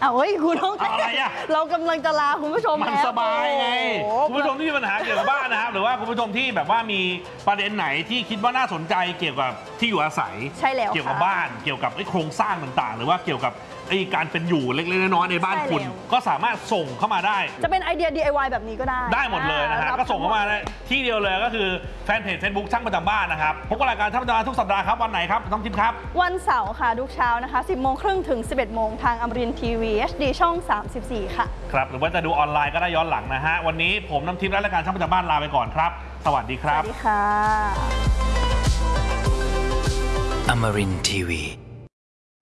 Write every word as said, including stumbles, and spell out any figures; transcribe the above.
อ้าวเฮ้ยคุณน้องอะไรอ่ะเรากำลังจะลาคุณผู้ชมมันสบายไงคุณผู้ชมที่มีปัญหาเกี่ยวกับบ้านนะครับหรือว่าคุณผู้ชมที่แบบว่ามีประเด็นไหนที่คิดว่าน่าสนใจเกี่ยวกับที่อยู่อาศัยใช่แล้วเกี่ยวกับบ้านเกี่ยวกับโครงสร้างต่างๆ หรือว่าเกี่ยวกับไอ้การเป็นอยู่เล็กๆน้อยๆในบ้านคุณก็สามารถส่งเข้ามาได้จะเป็นไอเดีย ดี ไอ วาย แบบนี้ก็ได้ได้หมดเลยนะฮะก็ส่งเข้ามาได้ที่เดียวเลยก็คือแฟนเพจ Facebook ช่างประจำบ้านนะครับพบกับรายการช่างประจำบ้านทุกสัปดาห์ครับวันไหนครับน้องทิพย์ครับวันเสาร์ค่ะทุกเช้านะคะ สิบโมงครึ่งถึง สิบเอ็ดโมงทางอมรินทร์ทีวี เอช ดี ช่อง สามสิบสี่ ค่ะครับหรือว่าจะดูออนไลน์ก็ได้ย้อนหลังนะฮะวันนี้ผมน้ำทิพย์และรายการช่างประจำบ้านลาไปก่อนครับสวัสดีครับสวัสดีค่ะ Amarin ที วี